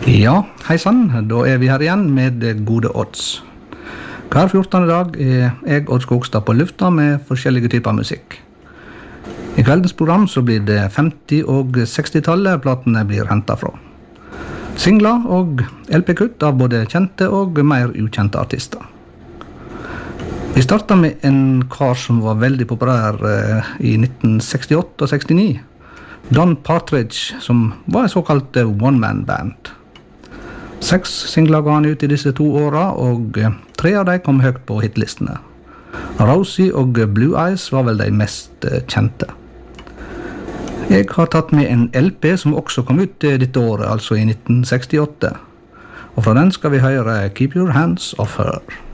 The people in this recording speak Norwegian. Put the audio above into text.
Ja, hei sann, da vi her igjen med gode odds. Hver 14. dag jeg Odd Skogstad på lufta med forskjellige typer musikk. I kveldens program så blir det 50- og 60-tallet platene blir hentet fra. Singler og LP-kutt av både kjente og mer ukjente artister. Vi startet med en kar som var veldig populær i 1968 og 69. Don Partridge, som var en såkalt one-man-band. 6 singler ga han ut i disse 2 årene, og 3 av dem kom høyt på hitlistene. Rosie og Blue Eyes var vel de mest kjente. Jeg har tatt med en LP som også kom ut dette året, altså i 1968. Og fra den skal vi høre Keep Your Hands Off Her.